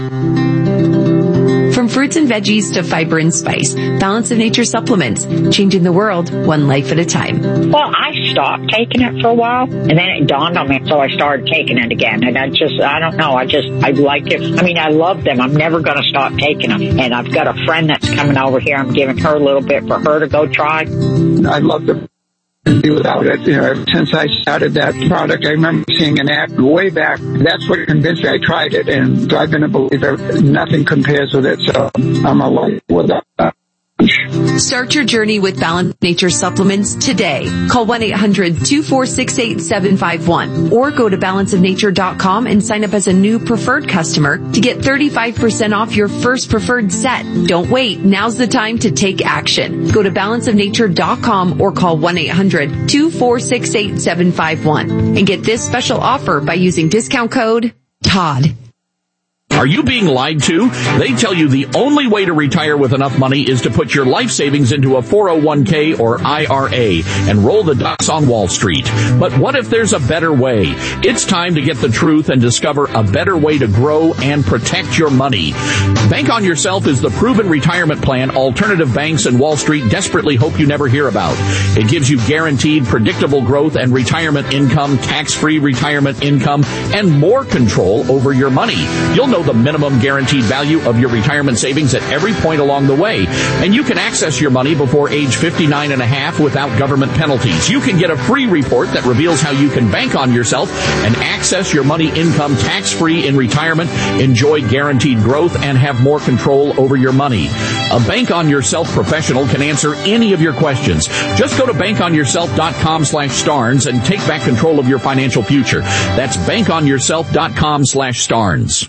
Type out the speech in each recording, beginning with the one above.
From fruits and veggies to fiber and spice, Balance of Nature supplements, changing the world one life at a time. Well, I stopped taking it for a while, and then it dawned on me, so I started taking it again. And I don't know, I like it. I mean, I love them. I'm never going to stop taking them. And I've got a friend that's coming over here. I'm giving her a little bit for her to go try. I love them. Do without it. Ever since I started that product, I remember seeing an ad way back. That's what convinced me. I tried it, and I've been a believer. Nothing compares with it, so I'm alive with that. Start your journey with Balance Nature supplements today. Call 1-800-246-8751 or go to balanceofnature.com and sign up as a new preferred customer to get 35% off your first preferred set. Don't wait. Now's the time to take action. Go to balanceofnature.com or call 1-800-246-8751 and get this special offer by using discount code TODD. Are you being lied to? They tell you the only way to retire with enough money is to put your life savings into a 401k or IRA and roll the dice on Wall Street. But what if there's a better way? It's time to get the truth and discover a better way to grow and protect your money. Bank on Yourself is the proven retirement plan alternative banks and Wall Street desperately hope you never hear about. It gives you guaranteed, predictable growth and retirement income, tax-free retirement income, and more control over your money. You'll know the minimum guaranteed value of your retirement savings at every point along the way. And you can access your money before age 59 and a half without government penalties. You can get a free report that reveals how you can bank on yourself and access your money income tax-free in retirement, enjoy guaranteed growth, and have more control over your money. A Bank on Yourself professional can answer any of your questions. Just go to bankonyourself.com/Starnes and take back control of your financial future. That's bankonyourself.com/Starnes.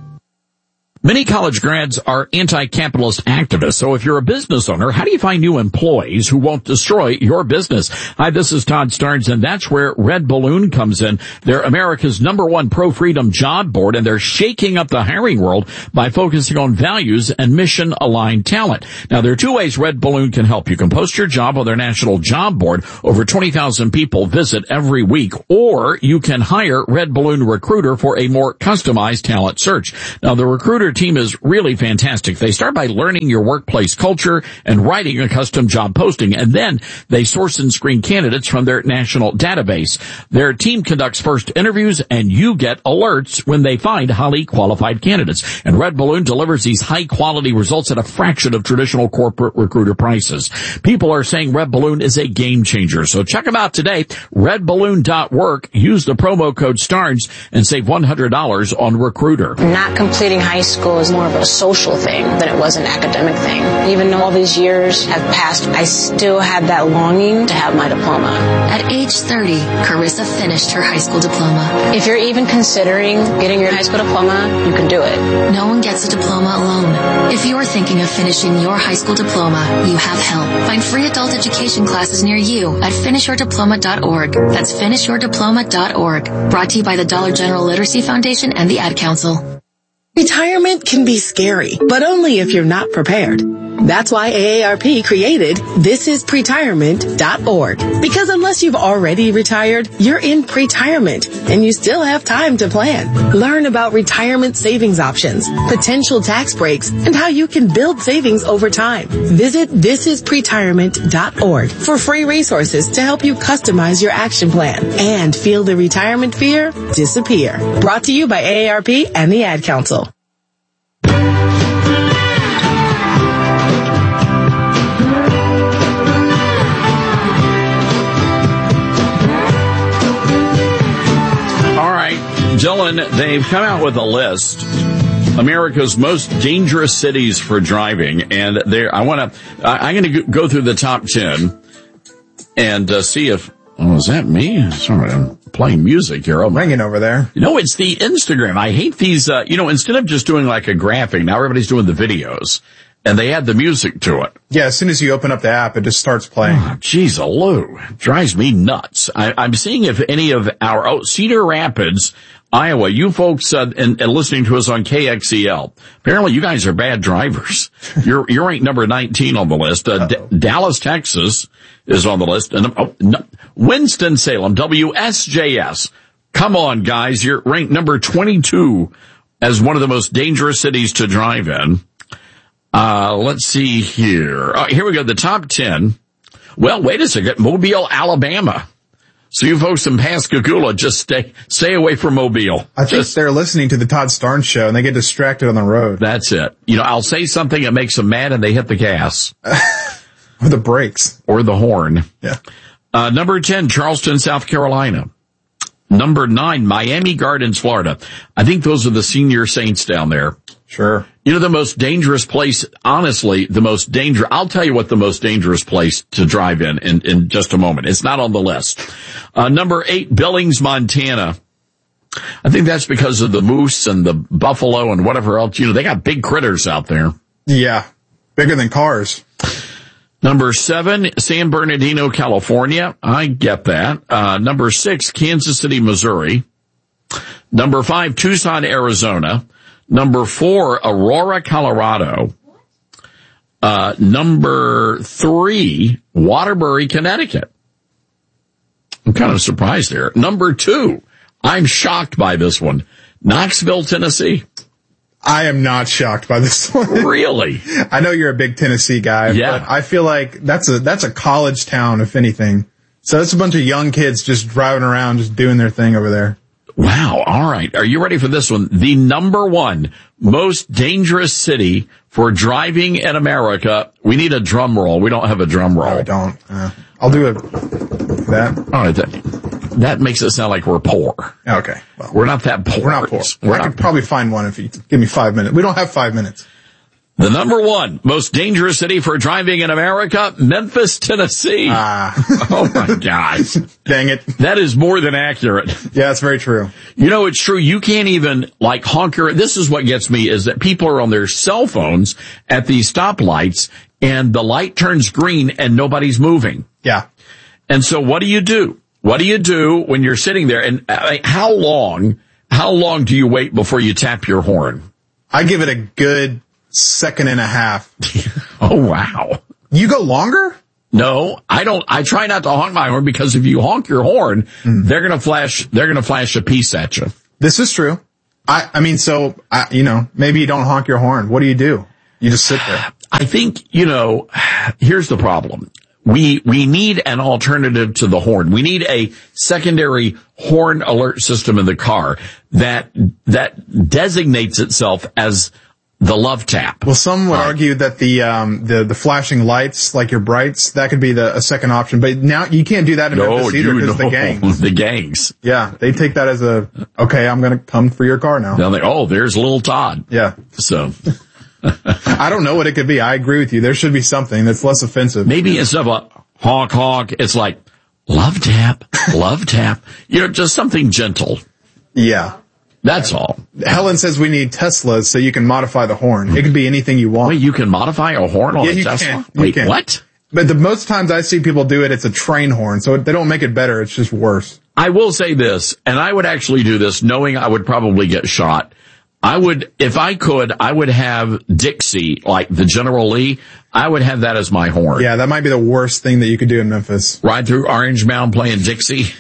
Many college grads are anti-capitalist activists, so if you're a business owner, how do you find new employees who won't destroy your business? Hi, this is Todd Starnes, and that's where Red Balloon comes in. They're America's #1 pro-freedom job board, and they're shaking up the hiring world by focusing on values and mission-aligned talent. Now, there are two ways Red Balloon can help. You can post your job on their national job board. Over 20,000 people visit every week, or you can hire Red Balloon Recruiter for a more customized talent search. Now, the Recruiter team is really fantastic. They start by learning your workplace culture and writing a custom job posting, and then they source and screen candidates from their national database. Their team conducts first interviews, and you get alerts when they find highly qualified candidates. And Red Balloon delivers these high-quality results at a fraction of traditional corporate recruiter prices. People are saying Red Balloon is a game changer, so check them out today. redballoon.work. Use the promo code STARNS and save $100 on Recruiter. Not completing high school is more of a social thing than it was an academic thing. Even though all these years have passed, I still had that longing to have my diploma. At age 30, Carissa finished her high school diploma. If you're even considering getting your high school diploma, you can do it. No one gets a diploma alone. If you're thinking of finishing your high school diploma, you have help. Find free adult education classes near you at finishyourdiploma.org. That's finishyourdiploma.org. Brought to you by the Dollar General Literacy Foundation and the Ad Council. Retirement can be scary, but only if you're not prepared. That's why AARP created thisispretirement.org. Because unless you've already retired, you're in pretirement and you still have time to plan. Learn about retirement savings options, potential tax breaks, and how you can build savings over time. Visit thisispretirement.org for free resources to help you customize your action plan and feel the retirement fear disappear. Brought to you by AARP and the Ad Council. Dylan, they've come out with a list, America's most dangerous cities for driving, and I'm going to go through the top 10 and see if, is that me? Sorry, I'm playing music here. I'm ringing over there. No, it's the Instagram. I hate these, instead of just doing like a graphic, now everybody's doing the videos. And they add the music to it. Yeah, as soon as you open up the app, it just starts playing. Oh, geez, Lou. It drives me nuts. I'm seeing if any of our, Cedar Rapids, Iowa, you folks, and listening to us on KXEL, apparently you guys are bad drivers. You're ranked number 19 on the list. Dallas, Texas is on the list. And Winston-Salem, WSJS. Come on, guys. You're ranked number 22 as one of the most dangerous cities to drive in. Let's see here. Here we go. The top 10. Well, wait a second. Mobile, Alabama. So you folks in Pascagoula, just stay away from Mobile. I think they're listening to the Todd Starnes show and they get distracted on the road. That's it. I'll say something that makes them mad and they hit the gas. Or the brakes. Or the horn. Yeah. Number 10, Charleston, South Carolina. Number 9, Miami Gardens, Florida. I think those are the senior saints down there. Sure. The most dangerous place, honestly, I'll tell you what the most dangerous place to drive in just a moment. It's not on the list. Number 8, Billings, Montana. I think that's because of the moose and the buffalo and whatever else. They got big critters out there. Yeah. Bigger than cars. Number 7, San Bernardino, California. I get that. Number 6, Kansas City, Missouri. Number 5, Tucson, Arizona. Number 4, Aurora, Colorado. Number 3, Waterbury, Connecticut. I'm kind of surprised there. Number 2, I'm shocked by this one. Knoxville, Tennessee. I am not shocked by this one. Really? I know you're a big Tennessee guy, yeah. But I feel like that's a college town, if anything. So it's a bunch of young kids just driving around, just doing their thing over there. Wow. All right. Are you ready for this one? The number 1 most dangerous city for driving in America. We need a drum roll. We don't have a drum roll. No, I don't. I'll do it. That. All right. That makes it sound like we're poor. Okay. Well, we're not that poor. We're not poor. I could probably find one if you give me 5 minutes. We don't have 5 minutes. The number 1 most dangerous city for driving in America, Memphis, Tennessee. Oh my gosh. Dang it. That is more than accurate. Yeah, that's very true. It's true. You can't even honk your, this is what gets me is that people are on their cell phones at these stoplights and the light turns green and nobody's moving. Yeah. And so what do you do? What do you do when you're sitting there? And how long do you wait before you tap your horn? I give it a good 1.5 seconds. Oh, wow. You go longer? No, I don't. I try not to honk my horn because if you honk your horn, they're going to flash a piece at you. This is true. I mean, maybe you don't honk your horn. What do? You just sit there. I think, here's the problem. We need an alternative to the horn. We need a secondary horn alert system in the car that designates itself as the love tap. Well, some would argue that the flashing lights, like your brights, that could be a second option. But now you can't do that in Memphis either because the gangs. The gangs. Yeah, they take that as okay, I'm going to come for your car now. Now there's little Todd. Yeah. So. I don't know what it could be. I agree with you. There should be something that's less offensive. Maybe instead of a honk honk, it's like love tap, love tap. Just something gentle. Yeah. That's all. Helen says we need Teslas so you can modify the horn. It could be anything you want. Wait, you can modify a horn on a Tesla? Can. Wait, what? But the most times I see people do it, it's a train horn. So they don't make it better. It's just worse. I will say this, and I would actually do this knowing I would probably get shot. If I could, I would have Dixie, like the General Lee. I would have that as my horn. Yeah, that might be the worst thing that you could do in Memphis. Ride through Orange Mound playing Dixie.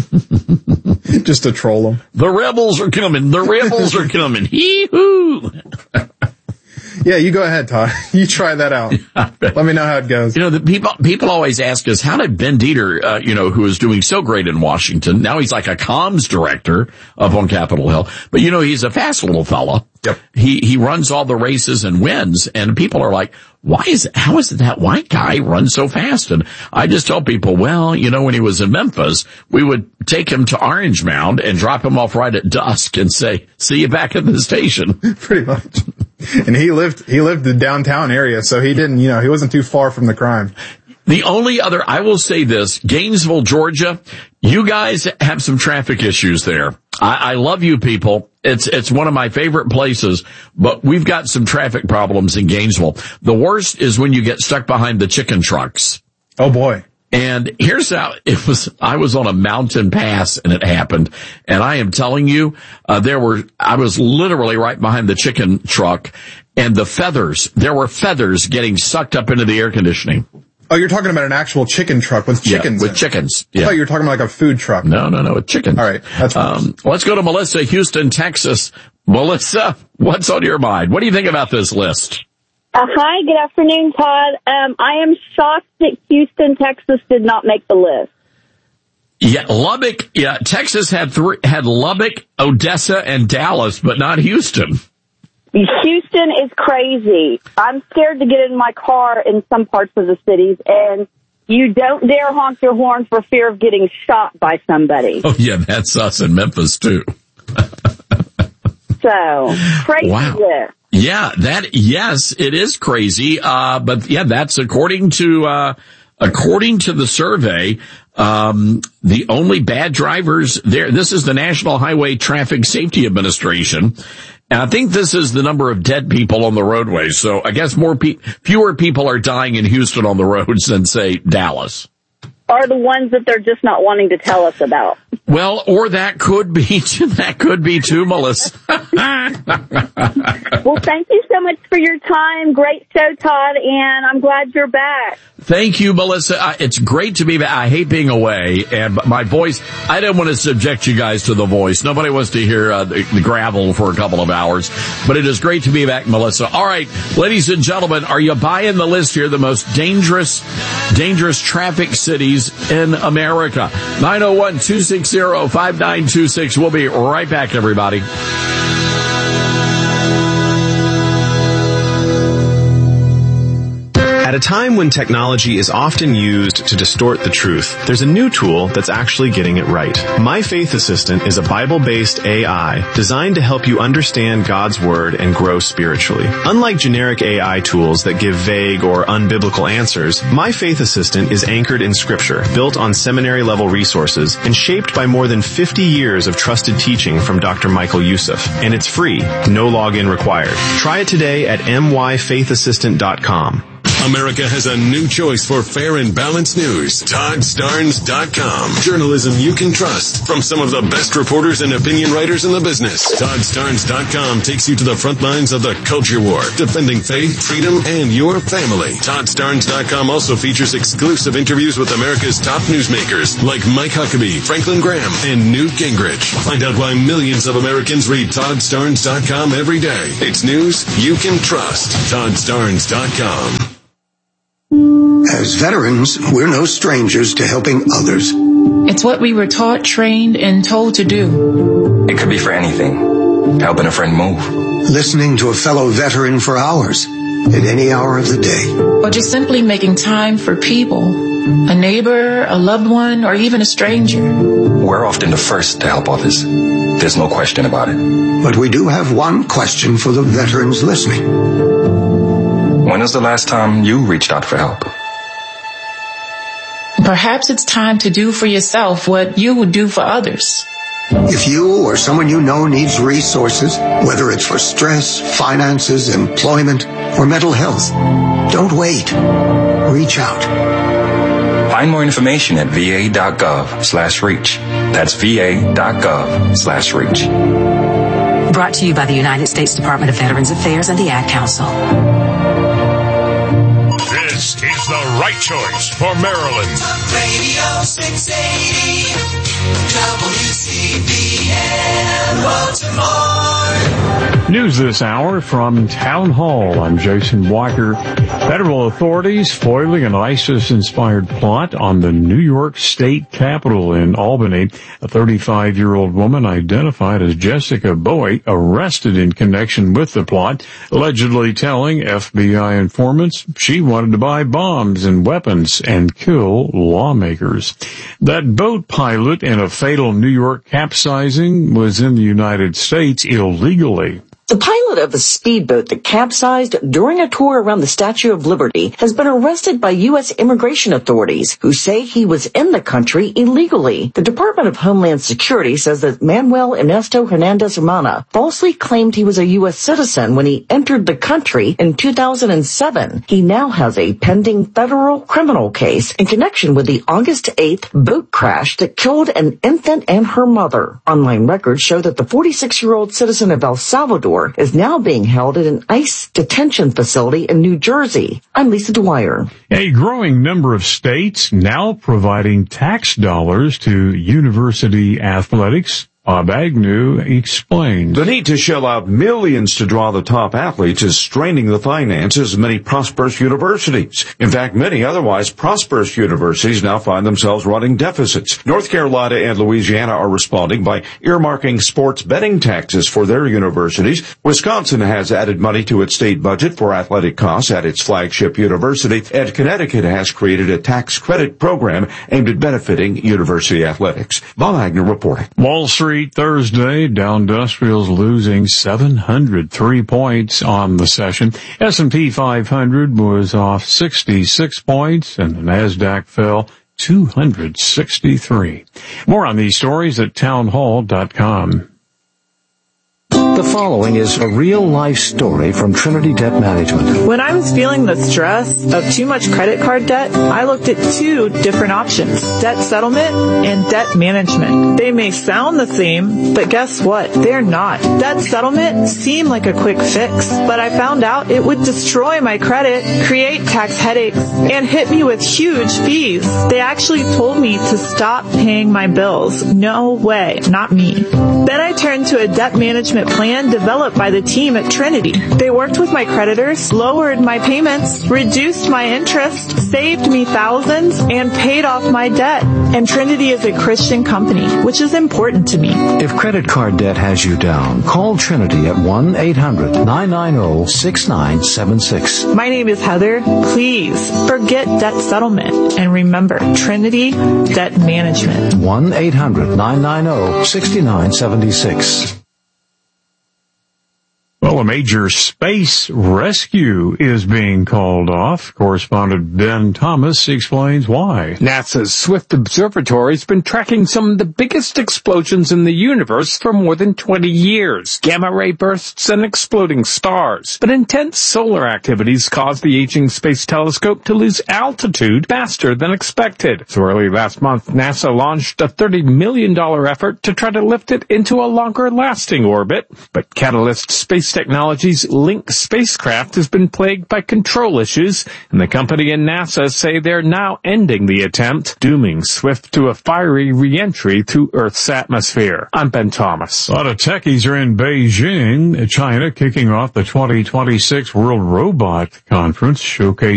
Just to troll them. The rebels are coming. The rebels are coming. Hee-hoo. Yeah, you go ahead, Todd. You try that out. Let me know how it goes. The people always ask us, how did Ben Dieter, who is doing so great in Washington, now he's like a comms director up on Capitol Hill, but he's a fast little fella. Yep. He runs all the races and wins, and people are like, how is it that white guy runs so fast? And I just tell people, well, when he was in Memphis, we would take him to Orange Mound and drop him off right at dusk and say, see you back at the station. Pretty much. And he lived the downtown area, so he didn't, he wasn't too far from the crime. The only other, I will say this, Gainesville, Georgia, you guys have some traffic issues there. I love you people. It's one of my favorite places, but we've got some traffic problems in Gainesville. The worst is when you get stuck behind the chicken trucks. Oh boy. And here's how it was. I was on a mountain pass and it happened. And I am telling you, I was literally right behind the chicken truck and there were feathers getting sucked up into the air conditioning. Oh, you're talking about an actual chicken truck with chickens. Yeah, with chickens. I thought you were talking about like a food truck. No, with chickens. All right. That's let's go to Melissa, Houston, Texas. Melissa, what's on your mind? What do you think about this list? Hi, good afternoon, Todd. I am shocked that Houston, Texas did not make the list. Yeah, Lubbock. Yeah, Texas had Lubbock, Odessa, and Dallas, but not Houston. Houston is crazy. I'm scared to get in my car in some parts of the cities, and you don't dare honk your horn for fear of getting shot by somebody. Oh, yeah, that's us in Memphis, too. So, crazy list. Yeah, yes, it is crazy. But yeah, that's according to the survey. The only bad drivers there, this is the National Highway Traffic Safety Administration. And I think this is the number of dead people on the roadways. So I guess fewer people are dying in Houston on the roads than, say, Dallas. Are the ones that they're just not wanting to tell us about. Well, or that could be too, Melissa. Well, thank you so much for your time. Great show, Todd, and I'm glad you're back. Thank you, Melissa. It's great to be back. I hate being away, and my voice, I didn't want to subject you guys to the voice. Nobody wants to hear the gravel for a couple of hours, but it is great to be back, Melissa. All right, ladies and gentlemen, are you buying the list here? The most dangerous traffic cities in America. 901-260-5926. We'll be right back, everybody. At a time when technology is often used to distort the truth, there's a new tool that's actually getting it right. My Faith Assistant is a Bible-based AI designed to help you understand God's Word and grow spiritually. Unlike generic AI tools that give vague or unbiblical answers, My Faith Assistant is anchored in Scripture, built on seminary-level resources, and shaped by more than 50 years of trusted teaching from Dr. Michael Youssef. And it's free, no login required. Try it today at myfaithassistant.com. America has a new choice for fair and balanced news. ToddStarnes.com. Journalism you can trust from some of the best reporters and opinion writers in the business. ToddStarnes.com takes you to the front lines of the culture war, defending faith, freedom, and your family. ToddStarnes.com also features exclusive interviews with America's top newsmakers like Mike Huckabee, Franklin Graham, and Newt Gingrich. Find out why millions of Americans read ToddStarnes.com every day. It's news you can trust. ToddStarnes.com. As veterans, we're no strangers to helping others. It's what we were taught, trained, and told to do. It could be for anything. Helping a friend move. Listening to a fellow veteran for hours, at any hour of the day. Or just simply making time for people. A neighbor, a loved one, or even a stranger. We're often the first to help others. There's no question about it. But we do have one question for the veterans listening. When was the last time you reached out for help? Perhaps it's time to do for yourself what you would do for others. If you or someone you know needs resources, whether it's for stress, finances, employment, or mental health, don't wait. Reach out. Find more information at va.gov/reach. That's va.gov/reach. Brought to you by the United States Department of Veterans Affairs and the Ad Council. This is the right choice for Maryland. Talk Radio 680 WCBM Baltimore. News this hour from Town Hall. I'm Jason Walker. Federal authorities foiling an ISIS-inspired plot on the New York State Capitol in Albany. A 35-year-old woman identified as Jessica Bowie arrested in connection with the plot, allegedly telling FBI informants she wanted to buy bombs and weapons and kill lawmakers. That boat pilot in a fatal New York capsizing was in the United States illegally. The pilot of a speedboat that capsized during a tour around the Statue of Liberty has been arrested by U.S. immigration authorities who say he was in the country illegally. The Department of Homeland Security says that Manuel Ernesto Hernandez Hermana falsely claimed he was a U.S. citizen when he entered the country in 2007. He now has a pending federal criminal case in connection with the August 8th boat crash that killed an infant and her mother. Online records show that the 46-year-old citizen of El Salvador for, is now being held at an ICE detention facility in New Jersey. I'm Lisa Dwyer. A growing number of states now providing tax dollars to university athletics. Bob Agnew explains. The need to shell out millions to draw the top athletes is straining the finances of many prosperous universities. In fact, many otherwise prosperous universities now find themselves running deficits. North Carolina and Louisiana are responding by earmarking sports betting taxes for their universities. Wisconsin has added money to its state budget for athletic costs at its flagship university, and Connecticut has created a tax credit program aimed at benefiting university athletics. Bob Agnew reporting. Wall Street Thursday, Dow Industrials losing 703 points on the session. S&P 500 was off 66 points, and the NASDAQ fell 263. More on these stories at townhall.com. The following is a real-life story from Trinity Debt Management. When I was feeling the stress of too much credit card debt, I looked at two different options, debt settlement and debt management. They may sound the same, but guess what? They're not. Debt settlement seemed like a quick fix, but I found out it would destroy my credit, create tax headaches, and hit me with huge fees. They actually told me to stop paying my bills. No way, not me. Then I turned to a debt management plan developed by the team at Trinity. They worked with my creditors, lowered my payments, reduced my interest, saved me thousands, and paid off my debt. And Trinity is a Christian company, which is important to me. If credit card debt has you down, call Trinity at 1-800-990-6976. My name is Heather. Please forget debt settlement and remember Trinity Debt Management. 1-800-990-6976. Well, a major space rescue is being called off. Correspondent Ben Thomas explains why. NASA's Swift Observatory has been tracking some of the biggest explosions in the universe for more than 20 years. Gamma-ray bursts and exploding stars. But intense solar activities caused the aging space telescope to lose altitude faster than expected. So early last month, NASA launched a $30 million effort to try to lift it into a longer-lasting orbit. But Catalyst Space Technologies' Link spacecraft has been plagued by control issues, and the company and NASA say they're now ending the attempt, dooming Swift to a fiery re-entry through Earth's atmosphere. I'm Ben Thomas. A lot of techies are in Beijing, China, kicking off the 2026 World Robot Conference, showcasing